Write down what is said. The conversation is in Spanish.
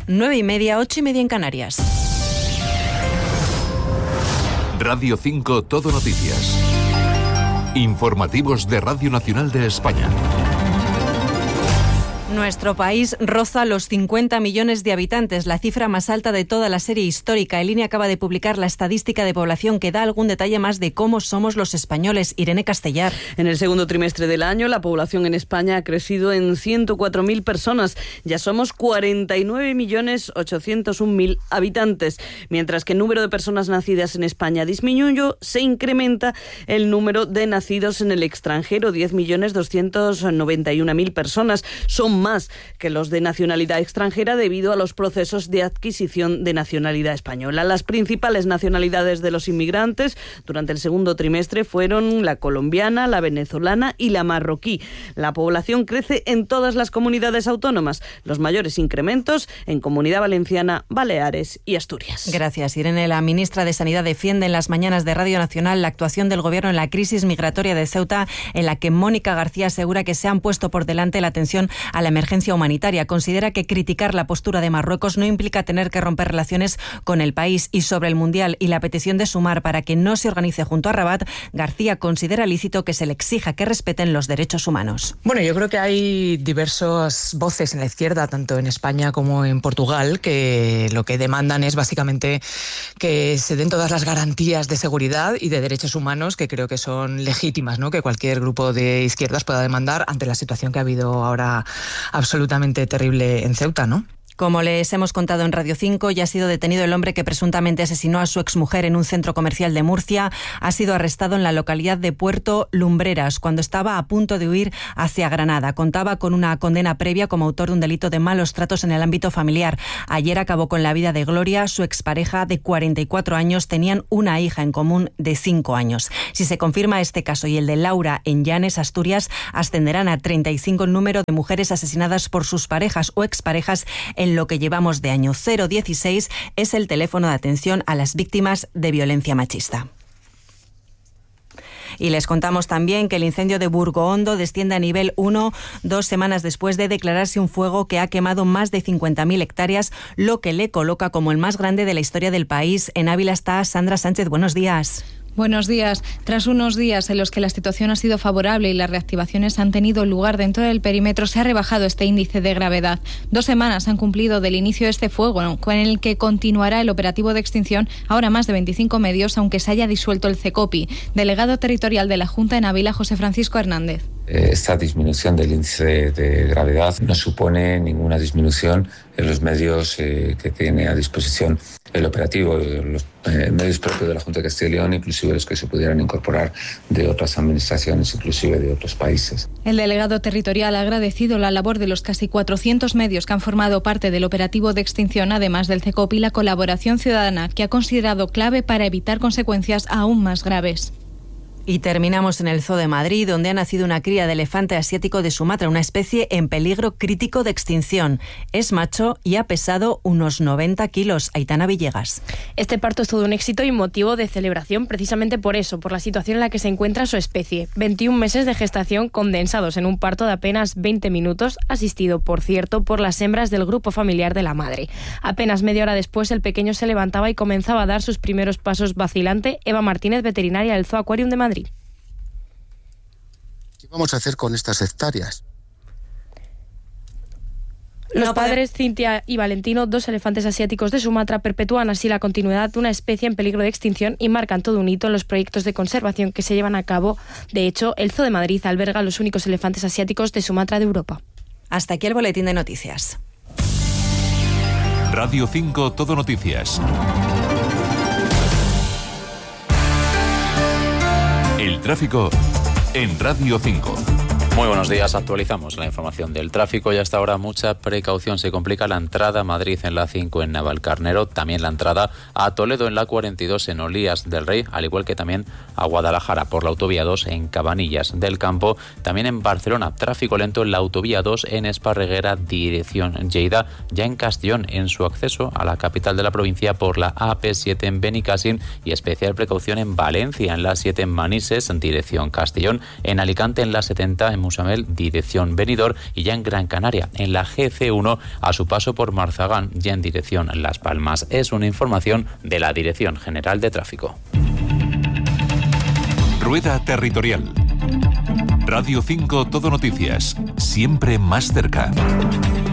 9:30, 8:30 en Canarias. Radio 5 Todo Noticias. Informativos de Radio Nacional de España. Nuestro país roza los 50 millones de habitantes, la cifra más alta de toda la serie histórica. El INE acaba de publicar la estadística de población que da algún detalle más de cómo somos los españoles. Irene Castellar. En el segundo trimestre del año, la población en España ha crecido en 104.000 personas. Ya somos 49.801.000 habitantes. Mientras que el número de personas nacidas en España disminuyó, se incrementa el número de nacidos en el extranjero, 10.291.000 personas. Son más que los de nacionalidad extranjera debido a los procesos de adquisición de nacionalidad española. Las principales nacionalidades de los inmigrantes durante el segundo trimestre fueron la colombiana, la venezolana y la marroquí. La población crece en todas las comunidades autónomas. Los mayores incrementos en Comunidad Valenciana, Baleares y Asturias. Gracias, Irene. La ministra de Sanidad defiende en las mañanas de Radio Nacional la actuación del Gobierno en la crisis migratoria de Ceuta, en la que Mónica García asegura que se han puesto por delante la atención a la emergencia humanitaria. Considera que criticar la postura de Marruecos no implica tener que romper relaciones con el país. Y sobre el Mundial y la petición de Sumar para que no se organice junto a Rabat, García considera lícito que se le exija que respeten los derechos humanos. Bueno, yo creo que hay diversas voces en la izquierda, tanto en España como en Portugal, que lo que demandan es básicamente que se den todas las garantías de seguridad y de derechos humanos que creo que son legítimas, ¿no? Que cualquier grupo de izquierdas pueda demandar ante la situación que ha habido ahora absolutamente terrible en Ceuta, ¿no? Como les hemos contado en Radio 5, ya ha sido detenido el hombre que presuntamente asesinó a su exmujer en un centro comercial de Murcia. Ha sido arrestado en la localidad de Puerto Lumbreras cuando estaba a punto de huir hacia Granada. Contaba con una condena previa como autor de un delito de malos tratos en el ámbito familiar. Ayer acabó con la vida de Gloria, su expareja de 44 años. Tenían una hija en común de 5 años. Si se confirma este caso y el de Laura en Llanes, Asturias, ascenderán a 35 el número de mujeres asesinadas por sus parejas o exparejas en lo que llevamos de año. 016 es el teléfono de atención a las víctimas de violencia machista. Y les contamos también que el incendio de Burgohondo desciende a nivel 1 2 semanas después de declararse un fuego que ha quemado más de 50.000 hectáreas, lo que le coloca como el más grande de la historia del país. En Ávila está Sandra Sánchez. Buenos días. Buenos días. Tras unos días en los que la situación ha sido favorable y las reactivaciones han tenido lugar dentro del perímetro, se ha rebajado este índice de gravedad. 2 semanas han cumplido del inicio de este fuego, con el que continuará el operativo de extinción, ahora más de 25 medios, aunque se haya disuelto el CECOPI. Delegado territorial de la Junta en Ávila, José Francisco Hernández. Esta disminución del índice de gravedad no supone ninguna disminución en los medios que tiene a disposición el operativo, los medios propios de la Junta de Castilla y León, inclusive los que se pudieran incorporar de otras administraciones, inclusive de otros países. El delegado territorial ha agradecido la labor de los casi 400 medios que han formado parte del operativo de extinción, además del CECOPI, y la colaboración ciudadana, que ha considerado clave para evitar consecuencias aún más graves. Y terminamos en el Zoo de Madrid, donde ha nacido una cría de elefante asiático de Sumatra, una especie en peligro crítico de extinción. Es macho y ha pesado unos 90 kilos. Aitana Villegas. Este parto es todo un éxito y motivo de celebración precisamente por eso, por la situación en la que se encuentra su especie. 21 meses de gestación condensados en un parto de apenas 20 minutos, asistido, por cierto, por las hembras del grupo familiar de la madre. Apenas media hora después, el pequeño se levantaba y comenzaba a dar sus primeros pasos vacilante. Eva Martínez, veterinaria del Zoo Aquarium de Madrid. ¿Qué vamos a hacer con estas hectáreas? Los padres Cintia y Valentino, 2 elefantes asiáticos de Sumatra, perpetúan así la continuidad de una especie en peligro de extinción y marcan todo un hito en los proyectos de conservación que se llevan a cabo. De hecho, el Zoo de Madrid alberga los únicos elefantes asiáticos de Sumatra de Europa. Hasta aquí el boletín de noticias. Radio 5 Todo Noticias. El tráfico en Radio 5. Muy buenos días, actualizamos la información del tráfico y hasta ahora mucha precaución. Se complica la entrada a Madrid en la 5 en Navalcarnero, también la entrada a Toledo en la 42 en Olías del Rey, al igual que también a Guadalajara por la autovía 2 en Cabanillas del Campo, también en Barcelona, tráfico lento en la autovía 2 en Esparreguera, dirección Lleida, ya en Castellón en su acceso a la capital de la provincia por la AP7 en Benicàssim y especial precaución en Valencia en la 7 en Manises, en dirección Castellón, en Alicante en la 70 en Musamel, dirección Benidorm, y ya en Gran Canaria, en la GC1, a su paso por Marzagán, ya en dirección Las Palmas. Es una información de la Dirección General de Tráfico. Rueda Territorial. Radio 5 Todo Noticias, siempre más cerca.